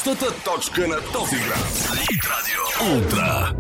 Горещата точка на този град. Хит радио Ултра.